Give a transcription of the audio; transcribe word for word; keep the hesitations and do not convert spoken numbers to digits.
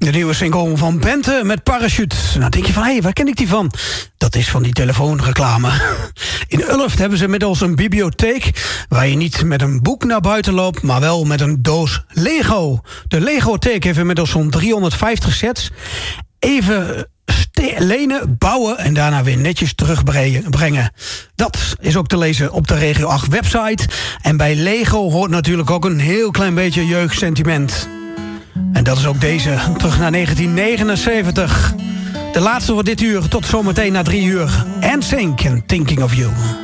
De nieuwe single van Bente met Parachute. Nou denk je van, hé, hey, waar ken ik die van? Dat is van die telefoonreclame. In Ulft hebben ze inmiddels een bibliotheek waar je niet met een boek naar buiten loopt, maar wel met een doos Lego. De Legotheek heeft inmiddels zo'n driehonderdvijftig sets. Even ste- lenen, bouwen en daarna weer netjes terugbrengen. Dat is ook te lezen op de Regio acht website. En bij Lego hoort natuurlijk ook een heel klein beetje jeugdsentiment. En dat is ook deze, terug naar negentien negenenzeventig. De laatste voor dit uur, tot zometeen na drie uur. En Sync and Thinking of You.